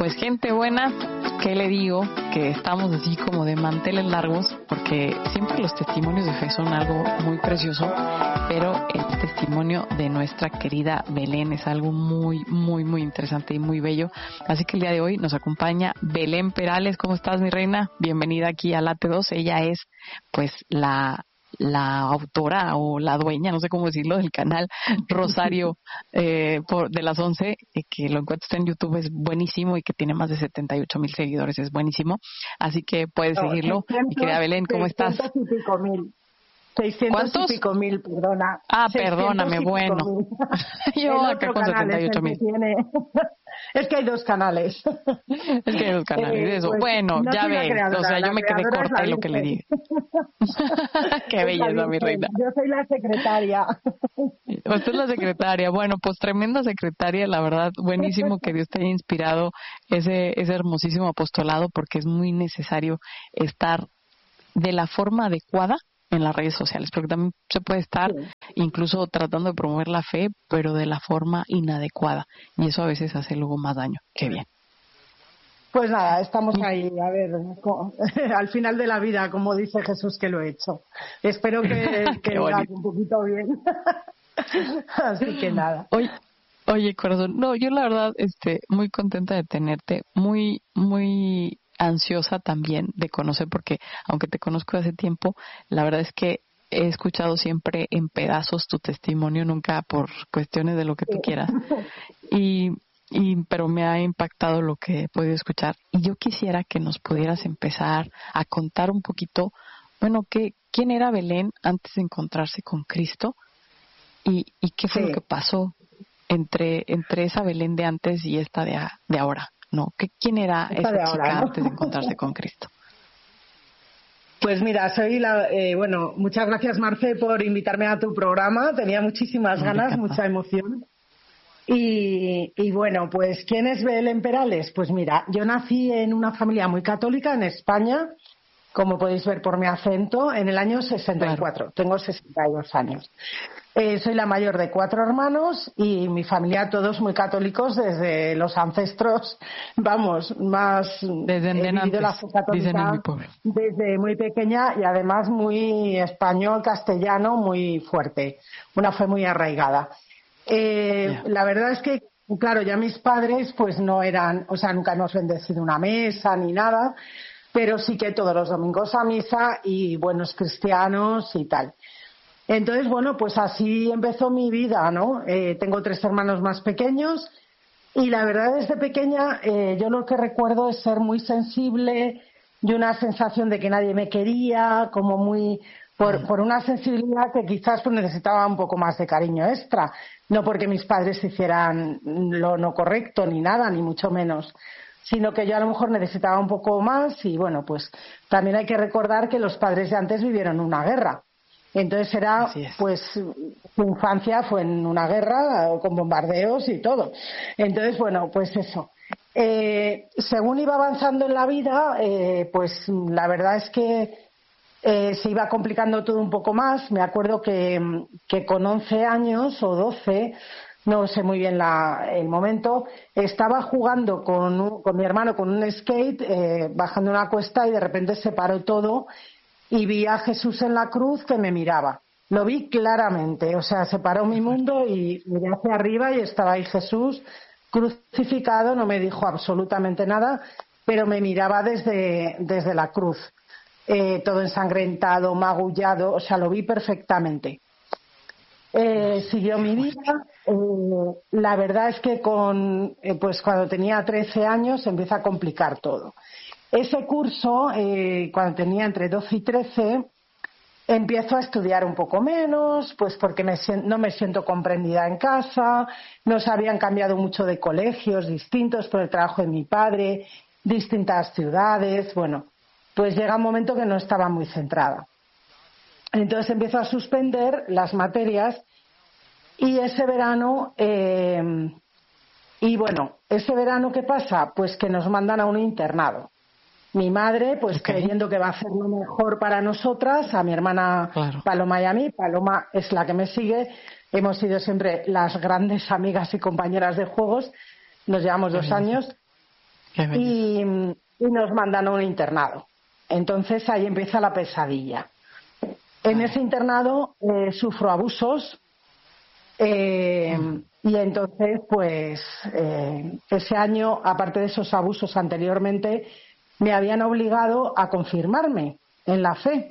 Pues gente buena, ¿qué le digo? Que estamos así como de manteles largos, porque siempre los testimonios de fe son algo muy precioso, pero el testimonio de nuestra querida Belén es algo muy, muy, muy interesante y muy bello. Así que el día de hoy nos acompaña Belén Perales. ¿Cómo estás, mi reina? Bienvenida aquí a Late 2. Ella es, pues, la autora o la dueña, no sé cómo decirlo, del canal Rosario de las 11, que lo encuentras en YouTube, es buenísimo y que tiene más de 78,000 seguidores, es buenísimo. Así que puedes seguirlo. Mi querida Belén, ¿cómo estás? 600 y pico mil. 600 ¿Cuántos? y pico mil, perdona. Perdóname, bueno. Yo acá con 78,000. Es que hay dos canales. Es que hay dos canales, eso. Pues, bueno, no ya soy la ves, creadora, o sea, yo me quedé corta en lo que le dije. Qué belleza, mi reina. Yo soy la secretaria. Usted es la secretaria. Bueno, pues tremenda secretaria, la verdad, buenísimo que Dios te haya inspirado ese hermosísimo apostolado, porque es muy necesario estar de la forma adecuada en las redes sociales, porque también se puede estar incluso tratando de promover la fe, pero de la forma inadecuada, y eso a veces hace luego más daño. Qué bien. Pues nada, estamos ahí, a ver, al final de la vida, como dice Jesús que lo he hecho. Espero que lo haga un poquito bien. Así que nada. Oye, corazón, no, yo la verdad, muy contenta de tenerte, muy, muy ansiosa también de conocer, porque aunque te conozco hace tiempo, la verdad es que he escuchado siempre en pedazos tu testimonio, nunca por cuestiones de lo que tú quieras, pero me ha impactado lo que he podido escuchar, y yo quisiera que nos pudieras empezar a contar un poquito, bueno, quién era Belén antes de encontrarse con Cristo, y qué fue lo que pasó entre esa Belén de antes y esta de ahora, ¿no? ¿Quién era esa chica antes de encontrarse con Cristo? Pues mira, muchas gracias, Marce, por invitarme a tu programa. Tenía muchísimas ganas, mucha emoción. Y bueno, pues ¿quién es Belén Perales? Pues mira, yo nací en una familia muy católica en España, como podéis ver por mi acento, en el año 64. Claro. Tengo 62 años. Soy la mayor de 4 hermanos y mi familia todos muy católicos desde los ancestros, desde he vivido la fe católica desde muy pequeña y además muy español, castellano, muy fuerte, una fe muy arraigada. La verdad es que, claro, ya mis padres pues no eran, o sea, nunca hemos bendecido una mesa ni nada, pero sí que todos los domingos a misa y buenos cristianos y tal. Entonces, bueno, pues así empezó mi vida, ¿no? Tengo 3 hermanos más pequeños y la verdad desde pequeña yo lo que recuerdo es ser muy sensible y una sensación de que nadie me quería, como muy por una sensibilidad que quizás pues necesitaba un poco más de cariño extra, no porque mis padres hicieran lo no correcto ni nada, ni mucho menos, sino que yo a lo mejor necesitaba un poco más y bueno, pues también hay que recordar que los padres de antes vivieron una guerra. Entonces pues su infancia fue en una guerra con bombardeos y todo. Entonces, bueno, pues eso. Según iba avanzando en la vida, pues la verdad es que se iba complicando todo un poco más. Me acuerdo que con 11 años o 12, no sé muy bien el momento, estaba jugando con mi hermano con un skate, bajando una cuesta y de repente se paró todo. Y vi a Jesús en la cruz que me miraba. Lo vi claramente, o sea, se paró mi mundo y miré hacia arriba y estaba ahí Jesús crucificado, no me dijo absolutamente nada, pero me miraba desde la cruz, todo ensangrentado, magullado, o sea, lo vi perfectamente. Siguió mi vida. La verdad es que pues cuando tenía 13 años se empieza a complicar todo. Ese curso, cuando tenía entre 12 y 13, empiezo a estudiar un poco menos, pues porque no me siento comprendida en casa, nos habían cambiado mucho de colegios distintos por el trabajo de mi padre, distintas ciudades, bueno, pues llega un momento que no estaba muy centrada. Entonces empiezo a suspender las materias y ese verano... ese verano, ¿qué pasa? Pues que nos mandan a un internado. Mi madre, pues creyendo que va a hacer lo mejor para nosotras, a mi hermana Paloma y a mí. Paloma es la que me sigue. Hemos sido siempre las grandes amigas y compañeras de juegos. Nos llevamos 2 años. y nos mandan a un internado. Entonces ahí empieza la pesadilla. En ese internado sufro abusos y entonces pues ese año, aparte de esos abusos anteriormente, me habían obligado a confirmarme en la fe.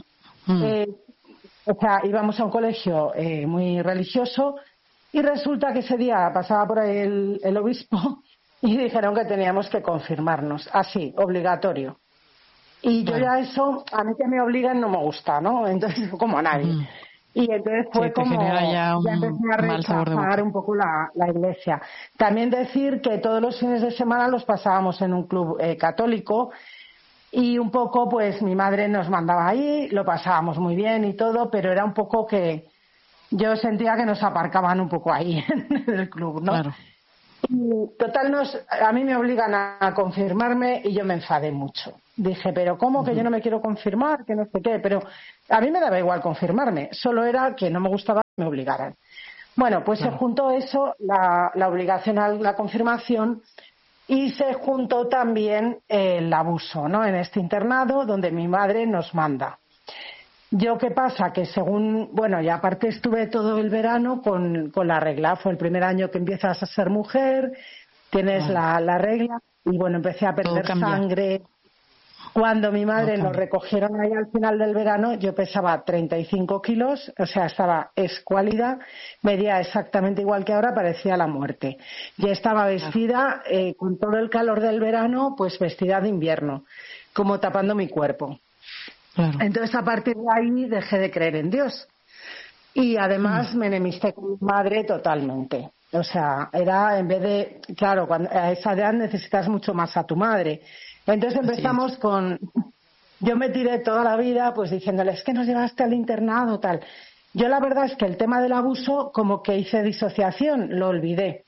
O sea, íbamos a un colegio muy religioso y resulta que ese día pasaba por ahí el obispo y dijeron que teníamos que confirmarnos, así, obligatorio. Y yo ya eso, a mí que me obligan no me gusta, ¿no? Entonces, como a nadie. Y entonces fue como, ya empecé a rechazar un poco la iglesia. También decir que todos los fines de semana los pasábamos en un club católico y un poco, pues mi madre nos mandaba ahí, lo pasábamos muy bien y todo, pero era un poco que yo sentía que nos aparcaban un poco ahí en el club, ¿no? Claro. Y total, a mí me obligan a confirmarme y yo me enfadé mucho. Dije, pero ¿cómo que yo no me quiero confirmar? Que no sé qué. Pero a mí me daba igual confirmarme. Solo era que no me gustaba que me obligaran. Bueno, pues se juntó eso, la obligación a la confirmación, y se juntó también el abuso, ¿no? En este internado donde mi madre nos manda. Yo, ¿qué pasa? Que y aparte estuve todo el verano con la regla. Fue el primer año que empiezas a ser mujer, tienes la regla, y bueno, empecé a perder sangre. Cuando mi madre nos recogieron ahí al final del verano, yo pesaba 35 kilos, o sea, estaba escuálida, medía exactamente igual que ahora, parecía la muerte. Ya estaba vestida, con todo el calor del verano, pues vestida de invierno, como tapando mi cuerpo. Claro. Entonces, a partir de ahí dejé de creer en Dios. Y además me enemisté con mi madre totalmente. O sea, era, en vez de, claro, a esa edad necesitas mucho más a tu madre. Entonces empezamos yo me tiré toda la vida pues diciéndole, es que nos llevaste al internado, tal. Yo la verdad es que el tema del abuso como que hice disociación, lo olvidé.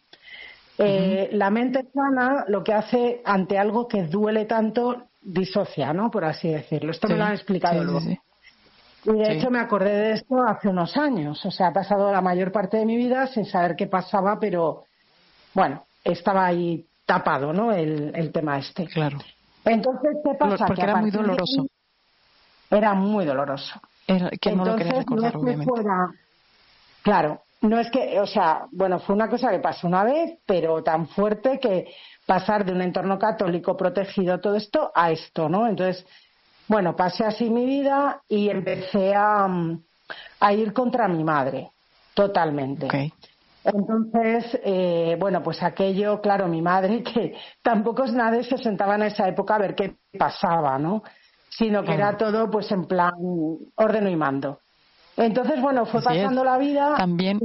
La mente sana lo que hace ante algo que duele tanto, disocia, ¿no? Por así decirlo. Esto me lo han explicado luego. Y de hecho me acordé de esto hace unos años. O sea, ha pasado la mayor parte de mi vida sin saber qué pasaba, pero bueno, estaba ahí tapado, ¿no? El tema este. Claro. Entonces, ¿qué pasa? Porque era muy doloroso. Era muy doloroso. Que no lo quería recordar, obviamente. Claro, no es que, o sea, bueno, fue una cosa que pasó una vez, pero tan fuerte que pasar de un entorno católico protegido, todo esto, a esto, ¿no? Entonces, bueno, pasé así mi vida y empecé a ir contra mi madre, totalmente. Okay. Entonces, pues aquello, claro, mi madre, que tampoco nadie se sentaba en esa época a ver qué pasaba, ¿no? Sino que era todo, pues en plan, ordeno y mando. Entonces, bueno, fue pasando la vida. También.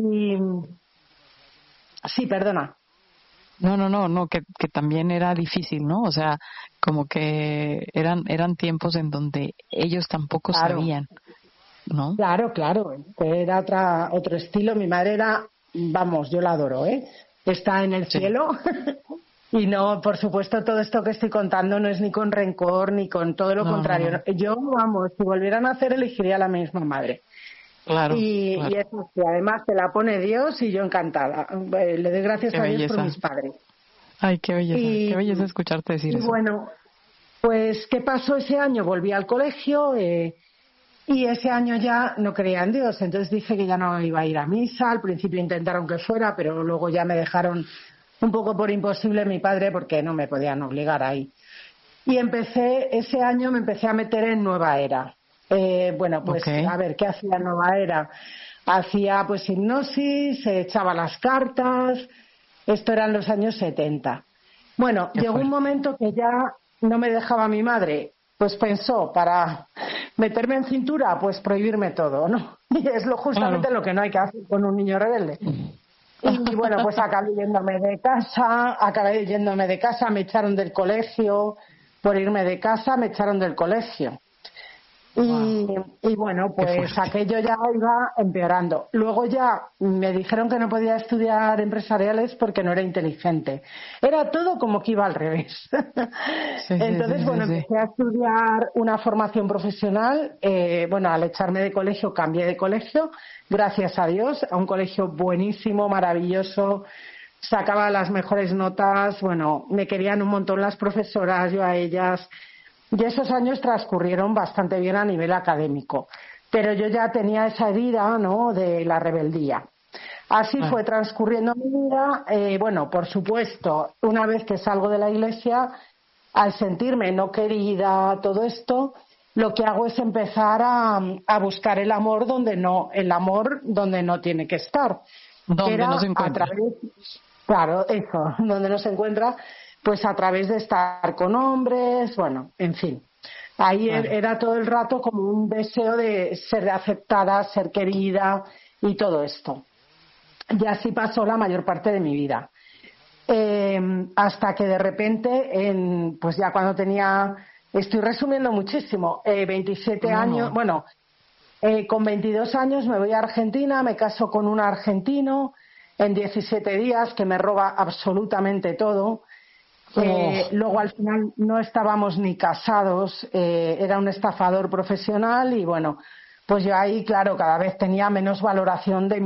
Sí, perdona. No, que también era difícil, ¿no? O sea, como que eran tiempos en donde ellos tampoco sabían, ¿no? Claro, era otro estilo. Mi madre era, vamos, yo la adoro, está en el cielo. Y no, por supuesto, todo esto que estoy contando no es ni con rencor ni con todo lo contrario. No. Yo, vamos, si volvieran a hacer, elegiría la misma madre. Claro. Y eso sí, además te la pone Dios y yo encantada. Le doy gracias a Dios por mis padres. Ay, qué belleza, qué belleza escucharte decir eso. Bueno, pues, ¿qué pasó ese año? Volví al colegio y ese año ya no creía en Dios. Entonces dije que ya no iba a ir a misa. Al principio intentaron que fuera, pero luego ya me dejaron un poco por imposible mi padre porque no me podían obligar ahí. Y ese año me empecé a meter en Nueva Era. A ver, ¿qué hacía Nueva Era? Hacía pues hipnosis, echaba las cartas, esto eran los años 70. Bueno, llegó un momento que ya no me dejaba mi madre, pues pensó, para meterme en cintura, pues prohibirme todo, ¿no? Y es justamente lo que no hay que hacer con un niño rebelde. Y bueno, pues acabé yéndome de casa, me echaron del colegio, por irme de casa me echaron del colegio. Y bueno, pues aquello ya iba empeorando. Luego ya me dijeron que no podía estudiar empresariales porque no era inteligente. Era todo como que iba al revés. Entonces, empecé a estudiar una formación profesional. Al echarme de colegio, cambié de colegio, gracias a Dios, a un colegio buenísimo, maravilloso, sacaba las mejores notas, bueno, me querían un montón las profesoras, yo a ellas, y esos años transcurrieron bastante bien a nivel académico, pero yo ya tenía esa herida, ¿no?, de la rebeldía. Así fue transcurriendo mi vida. Bueno, por supuesto, una vez que salgo de la iglesia, al sentirme no querida, todo esto, lo que hago es empezar a buscar el amor donde no tiene que estar. Donde no se encuentra. Claro, eso, donde no se encuentra, pues a través de estar con hombres, bueno, en fin. Ahí era todo el rato como un deseo de ser aceptada, ser querida y todo esto. Y así pasó la mayor parte de mi vida. Hasta que de repente, pues ya cuando tenía, estoy resumiendo muchísimo, 27 años, bueno, con 22 años me voy a Argentina, me caso con un argentino en 17 días que me roba absolutamente todo. Luego al final no estábamos ni casados, era un estafador profesional y bueno, pues yo ahí, claro, cada vez tenía menos valoración de